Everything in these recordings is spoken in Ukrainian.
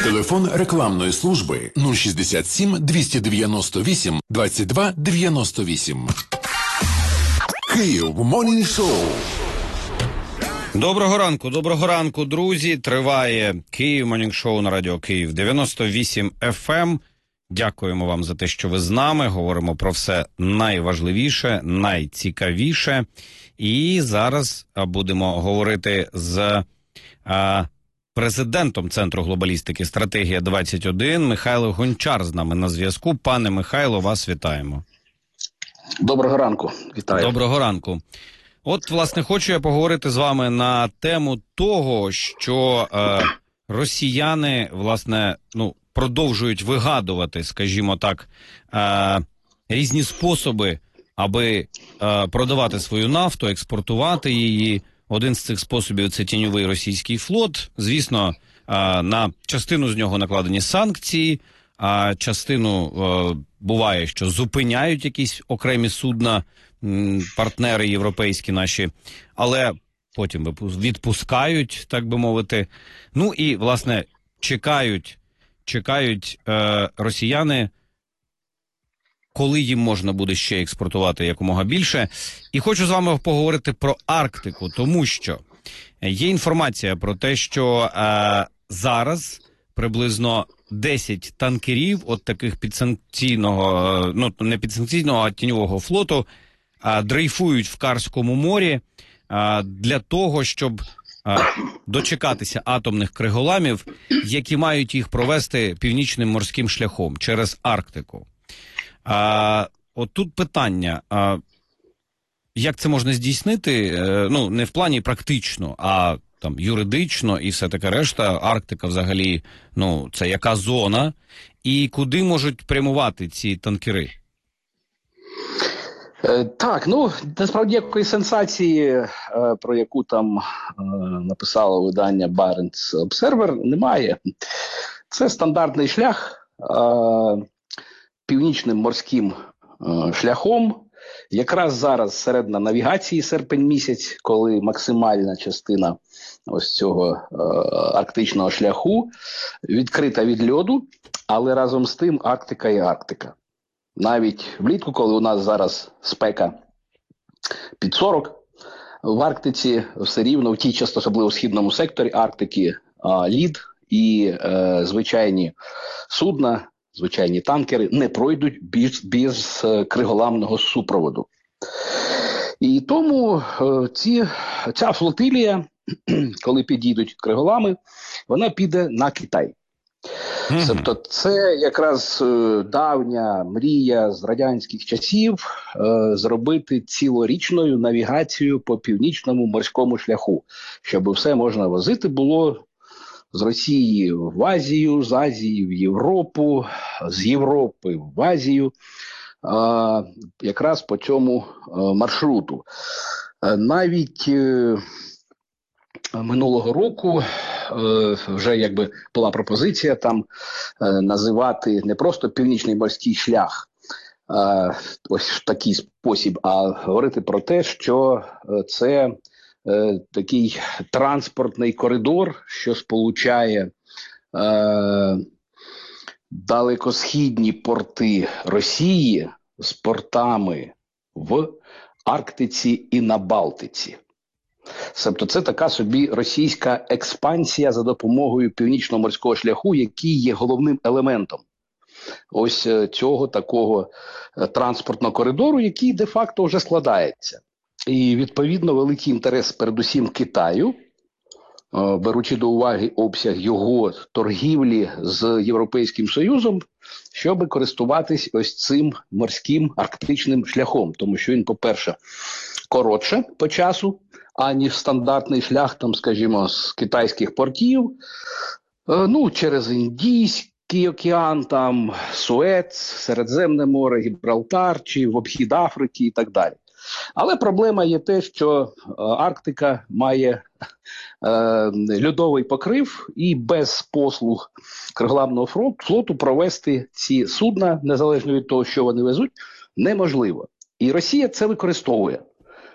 Телефон рекламної служби 067 298 22 98. Київ Морнінг Шоу. Доброго ранку, друзі. Триває Київ Морнінг Шоу на радіо Київ 98 FM. Дякуємо вам за те, що ви з нами. Говоримо про все найважливіше, найцікавіше. І зараз будемо говорити з президентом Центру глобалістики «Стратегія 21» Михайло Гончар з нами на зв'язку. Пане Михайло, вас вітаємо. Доброго ранку. Вітаю. Доброго ранку. От, власне, хочу я поговорити з вами на тему того, що росіяни, власне, продовжують вигадувати, скажімо так, різні способи, аби продавати свою нафту, експортувати її. Один з цих способів – це тіньовий російський флот. Звісно, на частину з нього накладені санкції, а частину буває, що зупиняють якісь окремі судна, партнери європейські наші, але потім відпускають, так би мовити. Ну і, власне, чекають росіяни, коли їм можна буде ще експортувати якомога більше. І хочу з вами поговорити про Арктику, тому що є інформація про те, що зараз приблизно 10 танкерів, от таких підсанкційного, не підсанкційного, а тіньового флоту, дрейфують в Карському морі для того, щоб дочекатися атомних криголамів, які мають їх провести північним морським шляхом через Арктику. От тут питання, як це можна здійснити, не в плані практично, а там юридично і все таке решта. Арктика взагалі, це яка зона, і куди можуть прямувати ці танкери? Так, насправді якої сенсації, про яку там написало видання Barents Observer, немає. Це стандартний шлях північним морським шляхом. Якраз зараз середина навігації, серпень місяць, коли максимальна частина ось цього арктичного шляху відкрита від льоду, але разом з тим Арктика є Арктика. Навіть влітку, коли у нас зараз спека під 40, в Арктиці все рівно, в тій часто, особливо в східному секторі Арктики, лід і звичайні судна, звичайні танкери не пройдуть без криголамного супроводу. І тому ця флотилія, коли підійдуть криголами, вона піде на Китай. Тобто це якраз давня мрія з радянських часів зробити цілорічною навігацію по північному морському шляху, щоб все можна возити було з Росії в Азію, з Азії в Європу, з Європи в Азію, якраз по цьому маршруту. Навіть минулого року вже була пропозиція там називати не просто північний морський шлях ось в такий спосіб, а говорити про те, що це такий транспортний коридор, що сполучає далекосхідні порти Росії з портами в Арктиці і на Балтиці. Тобто це така собі російська експансія за допомогою північного морського шляху, який є головним елементом ось цього такого транспортного коридору, який де-факто вже складається. І, відповідно, великий інтерес передусім Китаю, беручи до уваги обсяг його торгівлі з Європейським Союзом, щоб користуватись ось цим морським арктичним шляхом. Тому що він, по-перше, коротше по часу, аніж стандартний шлях, там, скажімо, з китайських портів, через Індійський океан, там, Суец, Середземне море, Гібралтар, чи в обхід Африки і так далі. Але проблема є те, що Арктика має льодовий покрив, і без послуг криголамного флоту провести ці судна, незалежно від того, що вони везуть, неможливо. І Росія це використовує.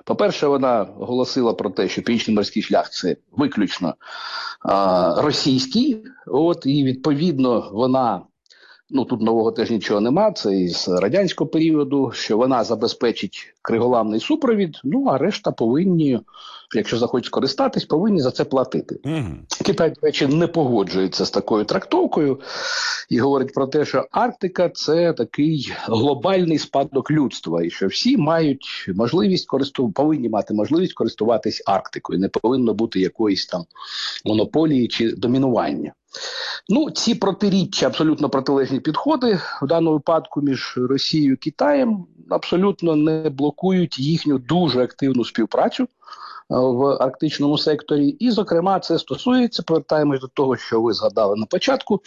По-перше, вона оголосила про те, що Північний морський шлях – це виключно російський, і відповідно вона, тут нового теж нічого нема, це із радянського періоду, що вона забезпечить криголамний супровід, а решта повинні, якщо захочуть скористатись, повинні за це платити. Китай, до речі, не погоджується з такою трактовкою і говорить про те, що Арктика – це такий глобальний спадок людства, і що всі повинні мати можливість користуватись Арктикою, не повинно бути якоїсь там монополії чи домінування. Ці протиріччя, абсолютно протилежні підходи в даному випадку між Росією і Китаєм абсолютно не блокують їхню дуже активну співпрацю в арктичному секторі. І, зокрема, це стосується, повертаємось до того, що ви згадали на початку,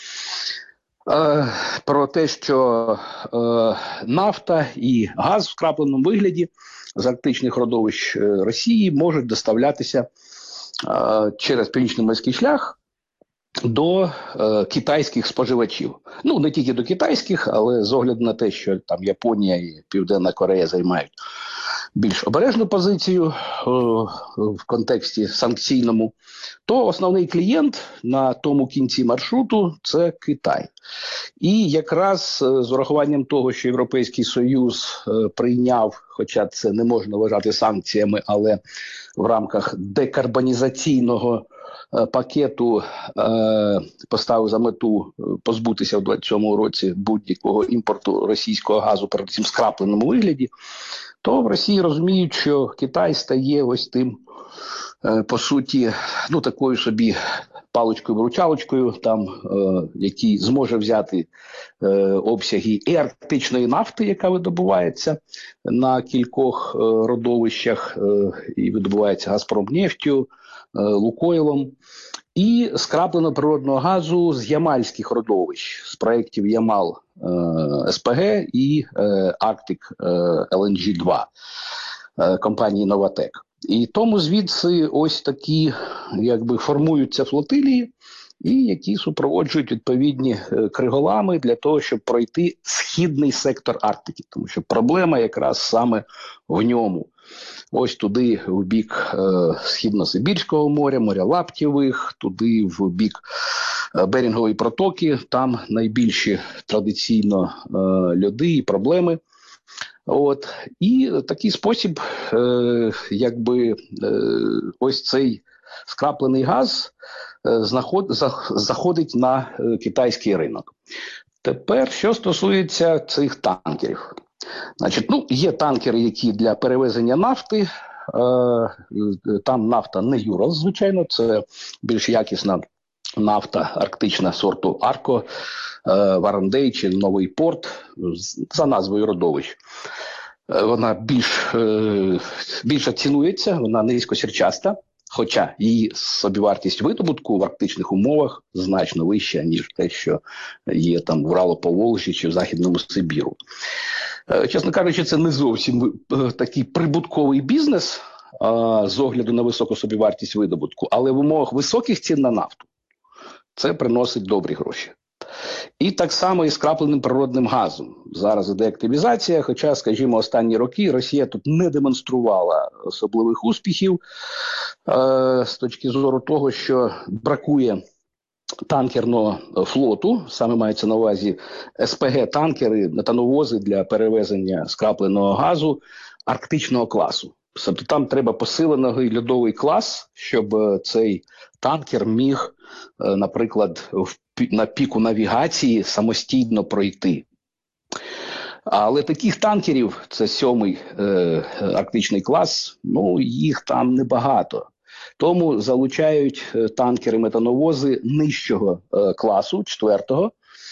про те, що нафта і газ в скрапленому вигляді з арктичних родовищ Росії можуть доставлятися через Північний морський шлях до китайських споживачів. Не тільки до китайських, але з огляду на те, що там Японія і Південна Корея займають більш обережну позицію в контексті санкційному, то основний клієнт на тому кінці маршруту – це Китай. І якраз з урахуванням того, що Європейський Союз прийняв, хоча це не можна вважати санкціями, але в рамках декарбонізаційного пакету поставив за мету позбутися в 2027 році будь-якого імпорту російського газу, передусім в скрапленому вигляді, то в Росії розуміють, що Китай стає ось тим, по суті, такою собі паличкою-виручалочкою, який зможе взяти обсяги і арктичної нафти, яка видобувається на кількох родовищах, і видобувається Газпромнефтю, Лукойлом, і скрапленого природного газу з ямальських родовищ, з проєктів Ямал СПГ і Арктик LNG 2 компанії Новатек. І тому звідси ось такі формуються флотилії, і які супроводжують відповідні криголами для того, щоб пройти східний сектор Арктики, тому що проблема якраз саме в ньому. Ось туди в бік Східно-Сибірського моря, моря Лаптєвих, туди в бік Берінгової протоки, там найбільші традиційно льоди і проблеми. І в такий спосіб, ось цей скраплений газ заходить на китайський ринок. Тепер, що стосується цих танкерів. Значить, є танкери, які для перевезення нафти, там нафта не Юрал, звичайно, це більш якісна нафта арктична сорту Арко, Варандей чи Новий Порт, за назвою родовищ. Вона більше цінується, вона низькосірчаста, хоча її собівартість видобутку в арктичних умовах значно вища, ніж те, що є там в Урало-Поволжі чи в Західному Сибіру. Чесно кажучи, це не зовсім такий прибутковий бізнес з огляду на високу собівартість видобутку, але в умовах високих цін на нафту це приносить добрі гроші. І так само і з крапленим природним газом. Зараз іде активізація, хоча, скажімо, останні роки Росія тут не демонструвала особливих успіхів з точки зору того, що бракує танкерного флоту, саме мається на увазі СПГ-танкери, метановози для перевезення скрапленого газу арктичного класу. Тобто там треба посилений льодовий клас, щоб цей танкер міг, наприклад, на піку навігації самостійно пройти. Але таких танкерів, це 7-й арктичний клас, їх там небагато. Тому залучають танкери-метановози нижчого класу, 4-го,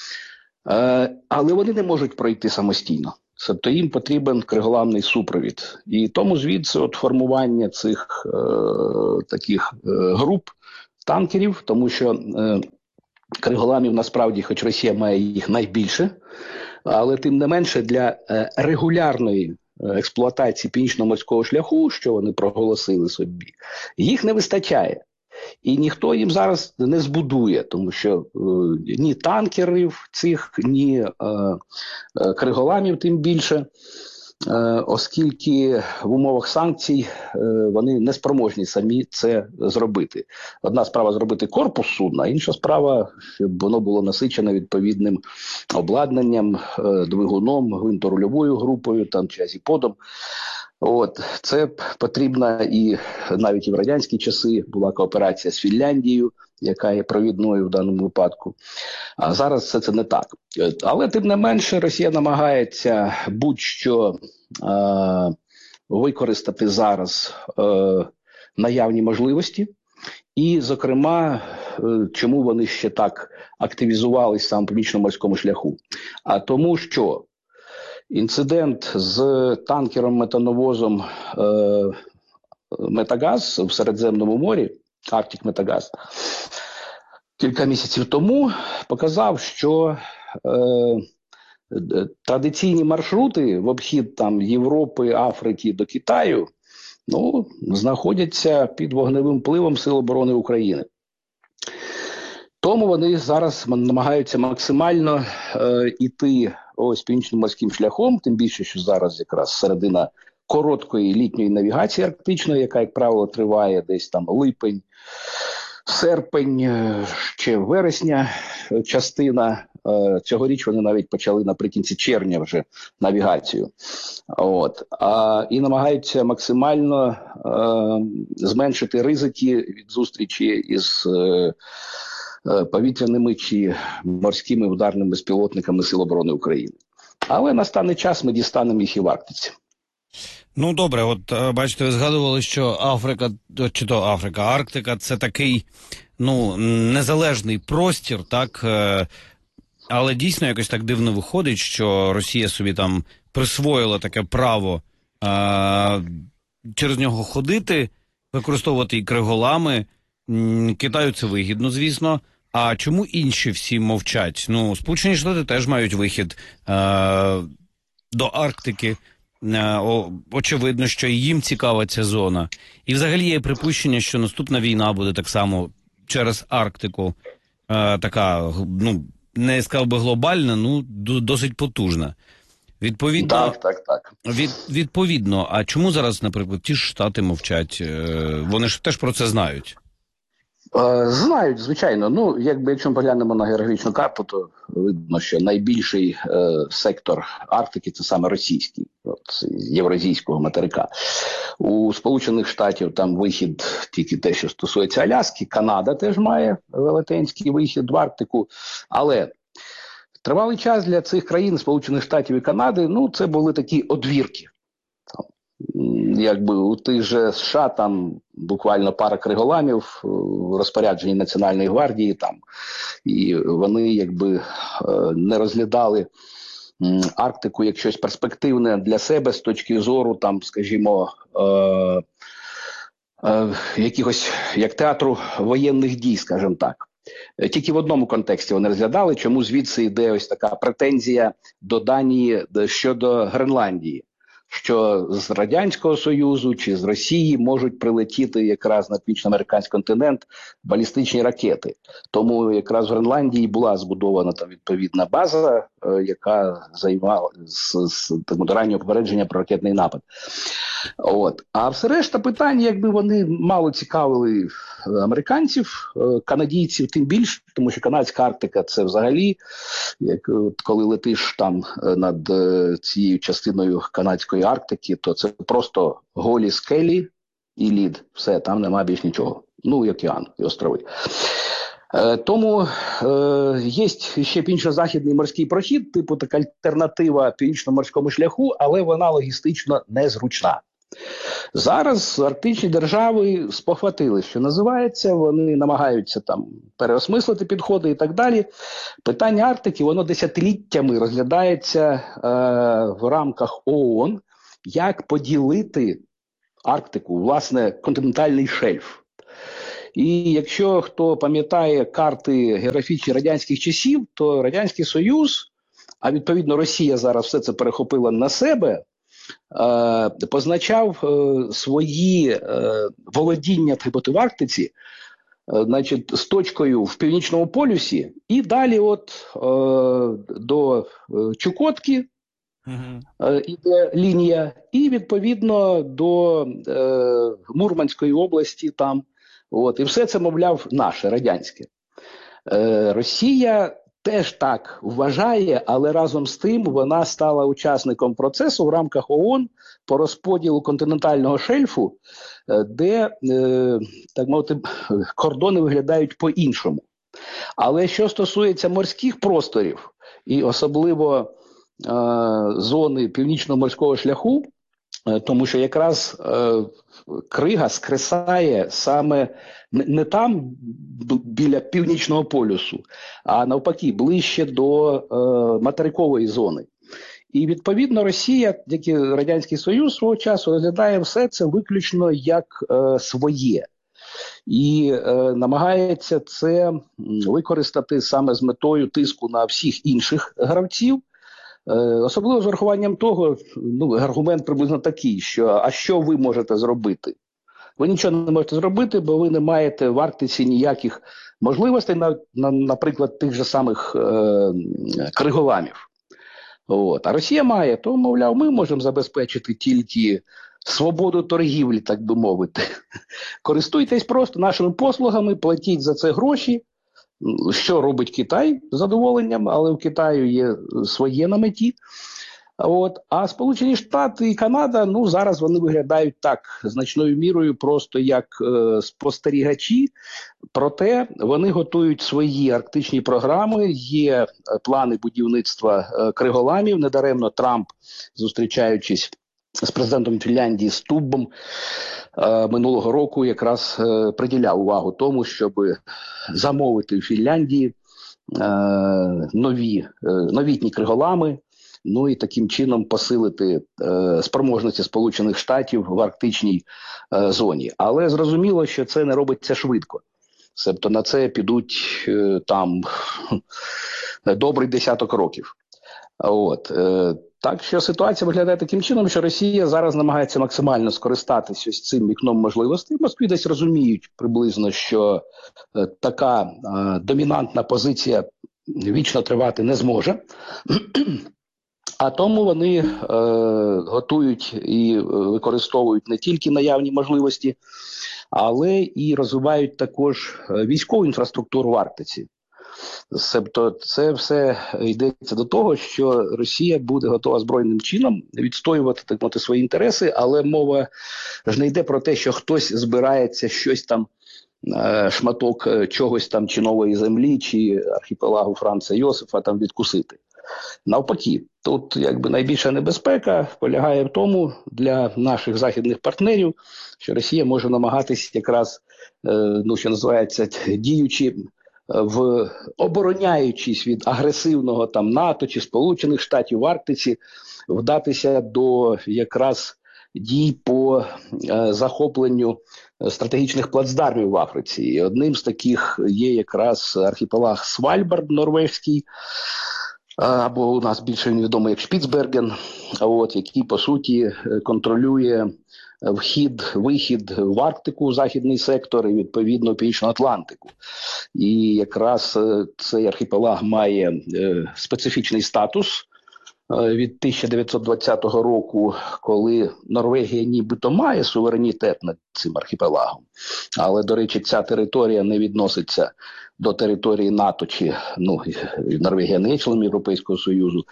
але вони не можуть пройти самостійно. Тобто їм потрібен криголамний супровід. І тому звідси формування цих таких груп танкерів, тому що криголамів насправді, хоч Росія має їх найбільше, але тим не менше для регулярної експлуатації північно-морського шляху, що вони проголосили собі, їх не вистачає. І ніхто їм зараз не збудує, тому що ні танкерів цих, ні криголамів тим більше. оскільки в умовах санкцій вони не спроможні самі це зробити. Одна справа зробити корпус судна, інша справа, щоб воно було насичене відповідним обладнанням, двигуном, гвинторульовою групою там, чи азіподом. Це потрібно, і навіть і в радянські часи була кооперація з Фінляндією, яка є провідною в даному випадку. А зараз це не так. Але тим не менше Росія намагається будь-що використати зараз наявні можливості. І, зокрема, чому вони ще так активізувалися саме по північно-морському шляху? А тому, що інцидент з танкером-метановозом «Метагаз» в Середземному морі, «Арктик Метагаз», кілька місяців тому показав, що традиційні маршрути в обхід там Європи, Африки до Китаю знаходяться під вогневим впливом Сил оборони України. Тому вони зараз намагаються максимально йти північно-морським шляхом, тим більше, що зараз якраз середина короткої літньої навігації арктичної, яка, як правило, триває десь там липень, серпень, ще вересня частина. Цьогоріч вони навіть почали наприкінці червня вже навігацію. І намагаються максимально зменшити ризики від зустрічі із повітряними чи морськими ударними безпілотниками Сил оборони України. Але настане час, ми дістанемо їх і в Арктиці. Ну, добре, бачите, ви згадували, що Арктика – це такий, незалежний простір, так? Але дійсно якось так дивно виходить, що Росія собі там присвоїла таке право через нього ходити, використовувати і криголами. Китаю це вигідно, звісно. А чому інші всі мовчать? Сполучені Штати теж мають вихід до Арктики. Очевидно, що і їм цікава ця зона. І взагалі є припущення, що наступна війна буде так само через Арктику. Така, не сказав би глобальна, досить потужна. Відповідно, Так. Відповідно, а чому зараз, наприклад, ті ж Штати мовчать? Вони ж теж про це знають. Знають, звичайно. Якщо ми поглянемо на географічну карту, то видно, що найбільший сектор Арктики – це саме російський, з євразійського материка. У Сполучених Штатів там вихід тільки те, що стосується Аляски. Канада теж має велетенський вихід в Арктику. Але тривалий час для цих країн, Сполучених Штатів і Канади, це були такі одвірки. У тих же США там буквально пара криголамів в розпорядженні Національної гвардії там, і вони не розглядали Арктику як щось перспективне для себе з точки зору там, скажімо, якихось як театру воєнних дій, скажімо так. Тільки в одному контексті вони розглядали, чому звідси йде ось така претензія до Данії щодо Гренландії. Що з Радянського Союзу чи з Росії можуть прилетіти якраз на північноамериканський континент балістичні ракети. Тому якраз в Гренландії була збудована там відповідна база, яка займала з раннього попередження про ракетний напад. А все решта питань, вони мало цікавили американців, канадійців тим більше, тому що канадська Арктика – це взагалі, коли летиш там над цією частиною канадської Арктики, то це просто голі скелі і лід. Все, там нема більш нічого. І океан, і острови. Тому є ще північно-західний морський прохід, типу така альтернатива північно-морському шляху, але вона логістично незручна. Зараз арктичні держави спохватили, що називається, вони намагаються там переосмислити підходи і так далі. Питання Арктики, воно десятиліттями розглядається в рамках ООН, як поділити Арктику, власне, континентальний шельф. І якщо хто пам'ятає карти географічні радянських часів, то Радянський Союз, а відповідно Росія зараз все це перехопила на себе, позначав свої володіння в Арктиці, з точкою в Північному полюсі і далі до Чукотки, іде лінія, і відповідно до Мурманської області там. От, і все це, мовляв, наше, радянське. Росія теж так вважає, але разом з тим вона стала учасником процесу в рамках ООН по розподілу континентального шельфу, де, так мовити, кордони виглядають по-іншому. Але що стосується морських просторів, і особливо зони північного морського шляху, тому що якраз крига скресає саме не там біля північного полюсу, а навпаки ближче до материкової зони. І відповідно Росія, як і Радянський Союз свого часу, розглядає все це виключно як своє. І намагається це використати саме з метою тиску на всіх інших гравців. Особливо з урахуванням того, аргумент приблизно такий, що а що ви можете зробити? Ви нічого не можете зробити, бо ви не маєте в Арктиці ніяких можливостей, наприклад, тих же самих криголамів. От. А Росія має, то, мовляв, ми можемо забезпечити тільки свободу торгівлі, так би мовити. Користуйтесь просто нашими послугами, платіть за це гроші. Що робить Китай з задоволенням, але в Китаю є своє на меті. От. А Сполучені Штати і Канада, зараз вони виглядають так значною мірою просто як спостерігачі, проте вони готують свої арктичні програми, є плани будівництва криголамів, недаремно Трамп, зустрічаючись з президентом Фінляндії Стуббом, минулого року якраз приділяв увагу тому, щоб замовити в Фінляндії новітні криголами, і таким чином посилити спроможності Сполучених Штатів в арктичній зоні. Але зрозуміло, що це не робиться швидко. Тобто на це підуть там добрий десяток років. От. Так що ситуація виглядає таким чином, що Росія зараз намагається максимально скористатися ось цим вікном можливостей. В Москві десь розуміють приблизно, що така домінантна позиція вічно тривати не зможе. А тому вони готують і використовують не тільки наявні можливості, але і розвивають також військову інфраструктуру в Арктиці. Тобто це все йдеться до того, що Росія буде готова збройним чином відстоювати, так мовити, свої інтереси, але мова ж не йде про те, що хтось збирається щось там, шматок чогось там, чи нової землі, чи архіпелагу Франца Йосифа там відкусити. Навпаки, тут якби найбільша небезпека полягає в тому для наших західних партнерів, що Росія може намагатись якраз, що називається, діючи обороняючись від агресивного там НАТО чи Сполучених Штатів в Арктиці, вдатися до якраз дій по захопленню стратегічних плацдармів в Африці. І одним з таких є якраз архіпелаг Свальбард норвезький, або у нас більше він відомий як Шпіцберген, який по суті контролює вхід-вихід в Арктику, західний сектор і відповідно Північну Атлантику. І якраз цей архіпелаг має специфічний статус від 1920 року, коли Норвегія нібито має суверенітет над цим архіпелагом. Але, до речі, ця територія не відноситься до території НАТО, чи Норвегія не є членом Європейського Союзу.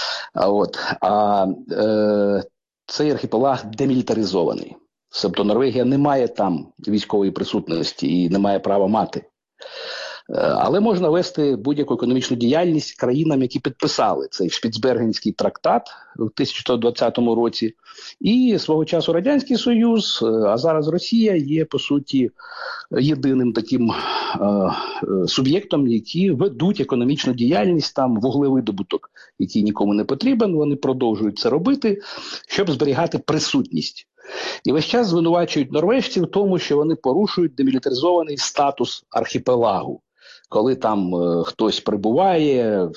Цей архіпелаг демілітаризований. Тобто Норвегія не має там військової присутності і не має права мати. Але можна вести будь-яку економічну діяльність країнам, які підписали цей Шпіцбергенський трактат в 1920 році. І свого часу Радянський Союз, а зараз Росія є, по суті, єдиним таким суб'єктом, які ведуть економічну діяльність, там вуглевидобуток, який нікому не потрібен, вони продовжують це робити, щоб зберігати присутність. І весь час звинувачують норвежців в тому, що вони порушують демілітаризований статус архіпелагу. Коли там хтось прибуває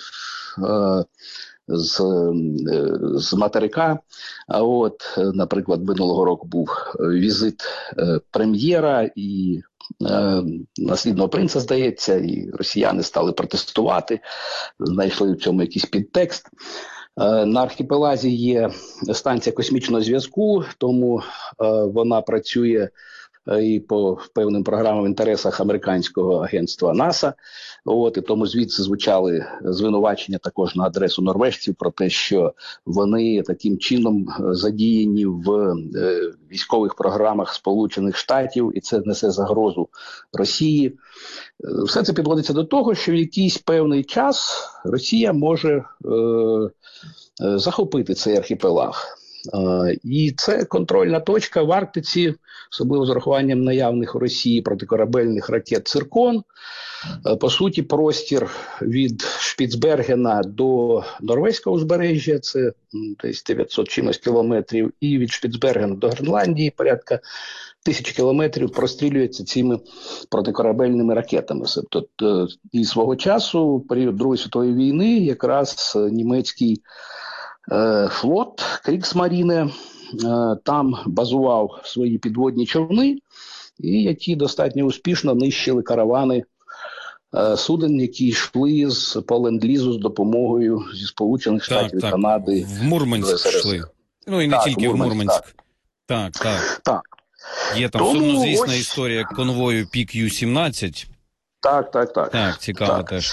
з материка, наприклад, минулого року був візит прем'єра і наслідного принца, здається, і росіяни стали протестувати, знайшли в цьому якийсь підтекст. На архіпелазі є станція космічного зв'язку, тому вона працює і по певним програмам в інтересах американського агентства НАСА. І тому звідси звучали звинувачення також на адресу норвежців про те, що вони таким чином задіяні в військових програмах Сполучених Штатів, і це несе загрозу Росії. Все це підводиться до того, що в якийсь певний час Росія може захопити цей архіпелаг. І це контрольна точка в Арктиці, особливо з урахуванням наявних у Росії протикорабельних ракет «Циркон». По суті, простір від Шпіцбергена до норвезького узбережжя – це десь 900 чимось кілометрів, і від Шпіцбергена до Гренландії порядка 1000 кілометрів прострілюється цими протикорабельними ракетами. Тобто, і свого часу, в період Другої світової війни, якраз німецький флот Крігсмаріне там базував свої підводні човни, і які достатньо успішно нищили каравани суден, які йшли по ленд-лізу з допомогою зі Сполучених Штатів і Канади. В Мурманськ йшли. Ну і не тільки в Мурманськ. Так. Є там сумнозвісна історія конвою PQ-17. Так, цікаво теж.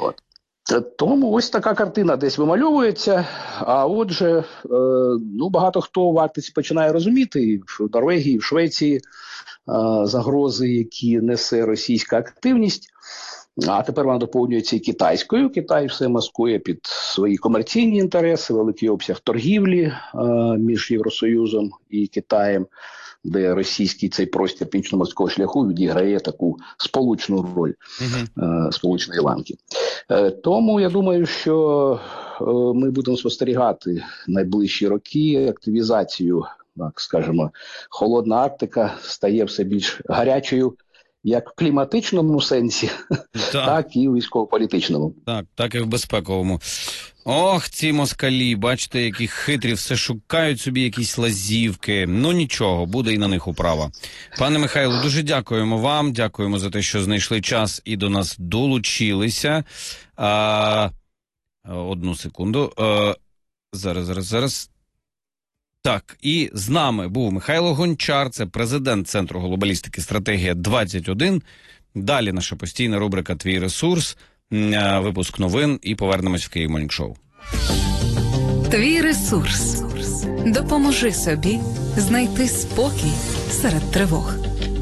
Тому ось така картина десь вимальовується, а отже, багато хто в Арктиці починає розуміти, і в Норвегії, і в Швеції загрози, які несе російська активність, а тепер вона доповнюється і китайською. Китай все маскує під свої комерційні інтереси, великий обсяг торгівлі між Євросоюзом і Китаєм, де російський цей простір Північно-морського шляху відіграє таку сполучну роль сполучної ланки. Тому я думаю, що ми будемо спостерігати найближчі роки активізацію, так скажімо, холодна Арктика стає все більш гарячою, як в кліматичному сенсі, так і в військово-політичному. Так і в безпековому. Ох, ці москалі, бачите, які хитрі, все шукають собі якісь лазівки. Ну нічого, буде і на них управа. Пане Михайло, дуже дякуємо вам, дякуємо за те, що знайшли час і до нас долучилися. Одну секунду. Зараз. Так, і з нами був Михайло Гончар, це президент Центру глобалістики «Стратегія-21». Далі наша постійна рубрика «Твій ресурс», випуск новин і повернемось в Київ Morning Show. Твій ресурс. Допоможи собі знайти спокій серед тривог.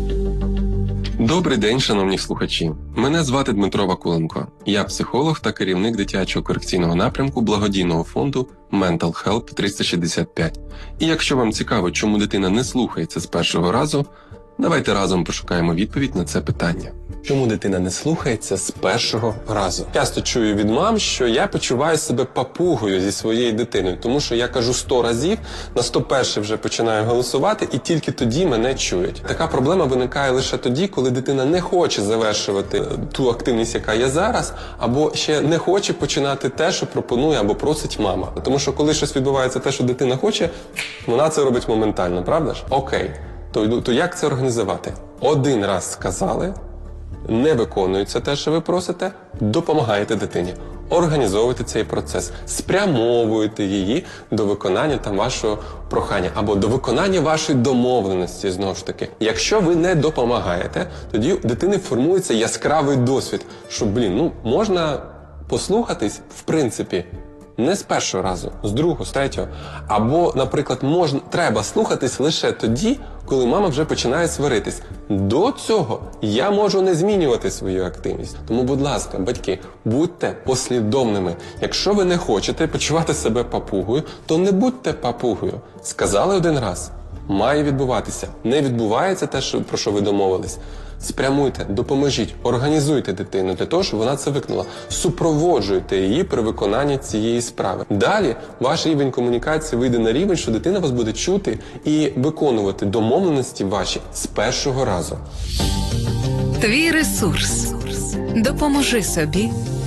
Добрий день, шановні слухачі. Мене звати Дмитро Вакуленко. Я психолог та керівник дитячого корекційного напрямку благодійного фонду Mental Help 365. І якщо вам цікаво, чому дитина не слухається з першого разу, давайте разом пошукаємо відповідь на це питання. Чому дитина не слухається з першого разу? Часто чую від мам, що я почуваю себе папугою зі своєю дитиною, тому що я кажу 100 разів, на 101 вже починаю голосувати, і тільки тоді мене чують. Така проблема виникає лише тоді, коли дитина не хоче завершувати ту активність, яка є зараз, або ще не хоче починати те, що пропонує або просить мама. Тому що коли щось відбувається те, що дитина хоче, вона це робить моментально, правда ж? Окей. То як це організувати? Один раз сказали, не виконується те, що ви просите, допомагаєте дитині. Організовуйте цей процес, спрямовуйте її до виконання вашого прохання або до виконання вашої домовленості, знову ж таки. Якщо ви не допомагаєте, тоді у дитини формується яскравий досвід, що, можна послухатись, в принципі, не з першого разу, з другого, з третього. Або, наприклад, треба слухатись лише тоді, коли мама вже починає сваритись. До цього я можу не змінювати свою активність. Тому, будь ласка, батьки, будьте послідовними. Якщо ви не хочете почувати себе папугою, то не будьте папугою. Сказали один раз, має відбуватися. Не відбувається те, про що ви домовились. Спрямуйте, допоможіть, організуйте дитину для того, щоб вона це виконала. Супроводжуйте її при виконанні цієї справи. Далі ваш рівень комунікації вийде на рівень, що дитина вас буде чути і виконувати домовленості ваші з першого разу. Твій ресурс. Допоможи собі